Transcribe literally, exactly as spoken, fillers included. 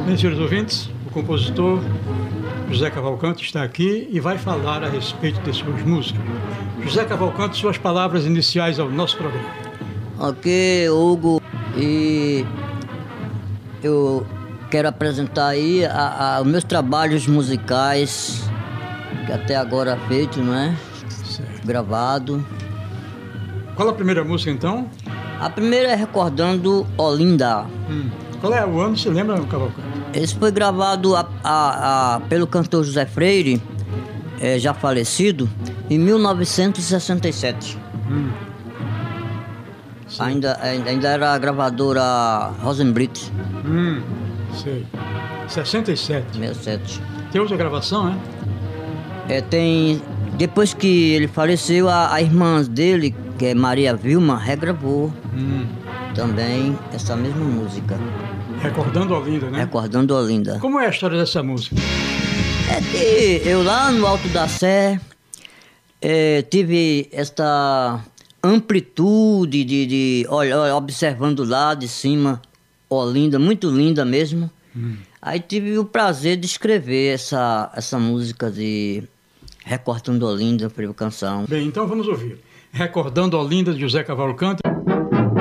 Bem, senhores ouvintes, o compositor José Cavalcante está aqui e vai falar a respeito de suas músicas. José Cavalcante, suas palavras iniciais ao nosso programa. Ok, Hugo, e eu quero apresentar aí a, a, os meus trabalhos musicais, que até agora feito, não é? Certo. Gravado. Qual a primeira música, então? A primeira é Recordando Olinda. Hum. Qual é o ano, você lembra, Cavalcante? Esse foi gravado a, a, a, pelo cantor José Freire, é, já falecido, em mil novecentos e sessenta e sete. Hum. Ainda, ainda era a gravadora Rosenblit. Hum, sei. sessenta e sete. sessenta e sete. Tem outra gravação, né? É, tem... Depois que ele faleceu, a, a irmã dele, que é Maria Vilma, regravou Hum. também essa mesma música. Recordando Olinda, né? Recordando Olinda. Como é a história dessa música? É que eu lá no Alto da Sé é, tive esta amplitude de, de olha, observando lá de cima Olinda, muito linda mesmo. Hum. Aí tive o prazer de escrever essa, essa música de Recordando Olinda, a canção. Bem, então vamos ouvir. Recordando Olinda, de José Cavalcante.